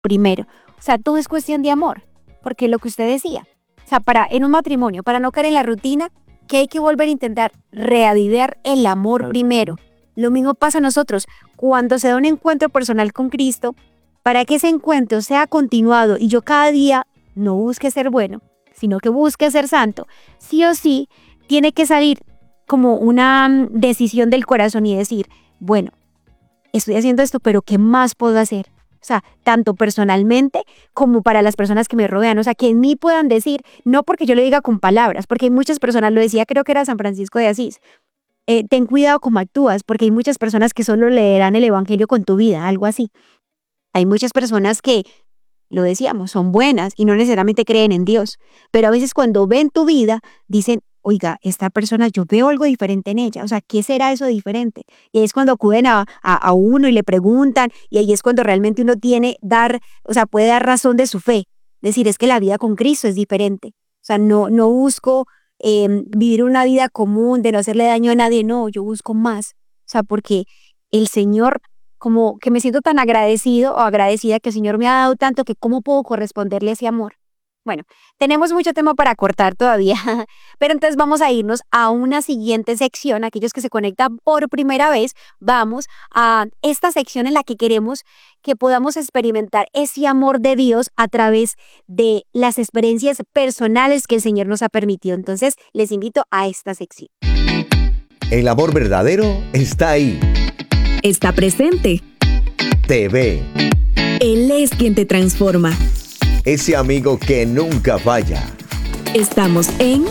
primero. O sea, todo es cuestión de amor, porque lo que usted decía, o sea, en un matrimonio, para no caer en la rutina, que hay que volver a intentar reavivar el amor primero. Lo mismo pasa a nosotros, cuando se da un encuentro personal con Cristo, para que ese encuentro sea continuado y yo cada día no busque ser bueno, sino que busque ser santo, sí o sí, tiene que salir como una decisión del corazón y decir, bueno, estoy haciendo esto, pero ¿qué más puedo hacer? O sea, tanto personalmente como para las personas que me rodean. O sea, que en mí puedan decir, no porque yo lo diga con palabras, porque hay muchas personas, lo decía, creo que era San Francisco de Asís, ten cuidado cómo actúas, porque hay muchas personas que solo leerán el evangelio con tu vida, algo así. Hay muchas personas que, lo decíamos, son buenas y no necesariamente creen en Dios, pero a veces cuando ven tu vida, dicen, oiga, esta persona, yo veo algo diferente en ella, o sea, ¿qué será eso diferente? Y ahí es cuando acuden a uno y le preguntan, y ahí es cuando realmente uno puede dar razón de su fe, decir, es que la vida con Cristo es diferente, o sea, no busco vivir una vida común, de no hacerle daño a nadie, no, yo busco más, o sea, porque el Señor, como que me siento tan agradecido o agradecida que el Señor me ha dado tanto que cómo puedo corresponderle ese amor. Bueno, tenemos mucho tema para cortar todavía, pero entonces vamos a irnos a una siguiente sección. Aquellos que se conectan por primera vez, vamos a esta sección en la que queremos que podamos experimentar ese amor de Dios a través de las experiencias personales que el Señor nos ha permitido. Entonces, les invito a esta sección. El amor verdadero está ahí. Está presente. Te ve. Él es quien te transforma. Ese amigo que nunca falla. Estamos en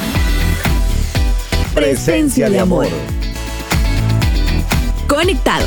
Presencia de amor. Conectados.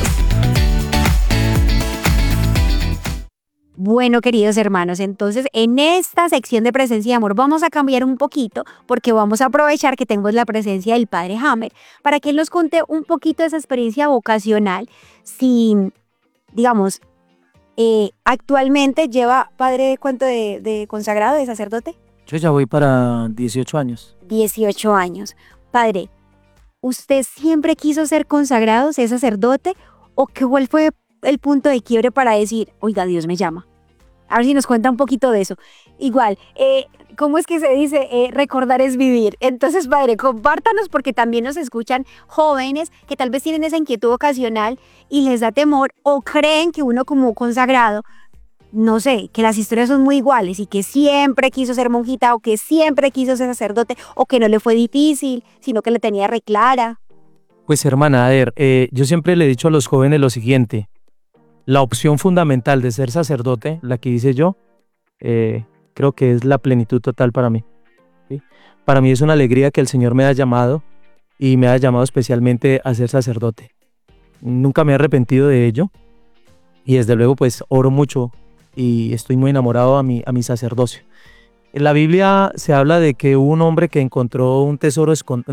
Bueno, queridos hermanos, entonces en esta sección de Presencia de Amor vamos a cambiar un poquito porque vamos a aprovechar que tenemos la presencia del Padre Hammer para que él nos cuente un poquito de esa experiencia vocacional. Si, digamos, actualmente lleva, padre, ¿cuánto de consagrado, de sacerdote? Yo ya voy para 18 años. 18 años. Padre, ¿usted siempre quiso ser consagrado, ser sacerdote? ¿O cuál fue el punto de quiebre para decir, oiga, Dios me llama? A ver si nos cuenta un poquito de eso. Igual, ¿cómo es que se dice? Recordar es vivir. Entonces, padre, compártanos porque también nos escuchan jóvenes que tal vez tienen esa inquietud ocasional y les da temor o creen que uno como consagrado, no sé, que las historias son muy iguales y que siempre quiso ser monjita o que siempre quiso ser sacerdote o que no le fue difícil, sino que le tenía reclara. Pues hermana, a ver, yo siempre le he dicho a los jóvenes lo siguiente. La opción fundamental de ser sacerdote, la que hice yo, creo que es la plenitud total para mí, ¿sí? Para mí es una alegría que el Señor me haya llamado y me haya llamado especialmente a ser sacerdote. Nunca me he arrepentido de ello y desde luego pues oro mucho y estoy muy enamorado a mi sacerdocio. En la Biblia se habla de que hubo un hombre que encontró un tesoro,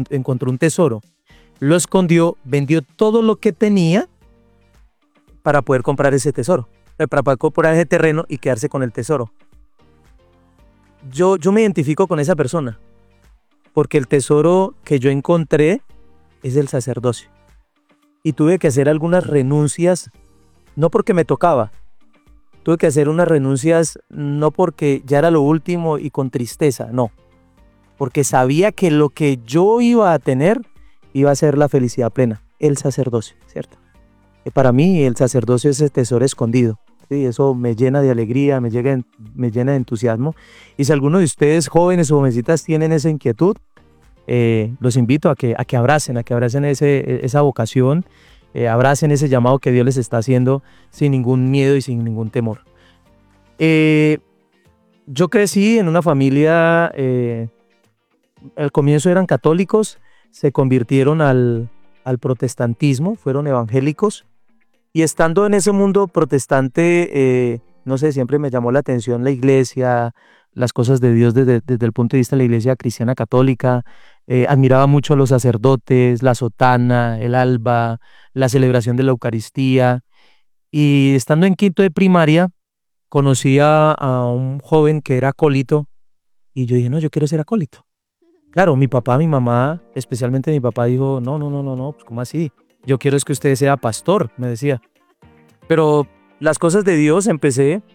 lo escondió, vendió todo lo que tenía para poder comprar ese tesoro, para poder comprar ese terreno y quedarse con el tesoro. Yo me identifico con esa persona, porque el tesoro que yo encontré es el sacerdocio. Y tuve que hacer algunas renuncias, no porque me tocaba, tuve que hacer unas renuncias no porque ya era lo último y con tristeza, no, porque sabía que lo que yo iba a tener iba a ser la felicidad plena, el sacerdocio, ¿cierto? Para mí el sacerdocio es el tesoro escondido, ¿sí? Eso me llena de alegría, me llena de entusiasmo. Y si alguno de ustedes, jóvenes o jovencitas, tienen esa inquietud, los invito a que abracen esa vocación, abracen ese llamado que Dios les está haciendo sin ningún miedo y sin ningún temor. Yo crecí en una familia, al comienzo eran católicos, se convirtieron al protestantismo, fueron evangélicos. Y estando en ese mundo protestante, no sé, siempre me llamó la atención la iglesia, las cosas de Dios desde el punto de vista de la iglesia cristiana católica. Admiraba mucho a los sacerdotes, la sotana, el alba, la celebración de la Eucaristía. Y estando en quinto de primaria, conocí a un joven que era acólito y yo dije, no, yo quiero ser acólito. Claro, mi papá, mi mamá, especialmente mi papá dijo, no, pues ¿cómo así? Yo quiero es que usted sea pastor, me decía. Pero las cosas de Dios empecé